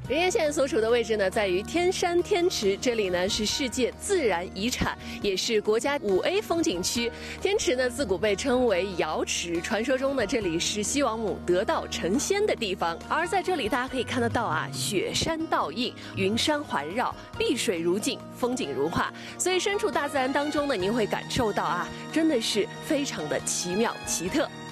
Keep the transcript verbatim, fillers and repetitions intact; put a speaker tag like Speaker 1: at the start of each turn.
Speaker 1: 人烟现在所处的位置呢，在于天山天池，这里呢是世界自然遗产，也是国家五 A 风景区。天池呢自古被称为瑶池，传说中呢这里是西王母得道成仙的地方。而在这里大家可以看得到啊，雪山倒映，云山环绕，碧水如镜，风景如画。所以身处大自然当中呢，您会感受到啊，真的是非常的奇妙奇特。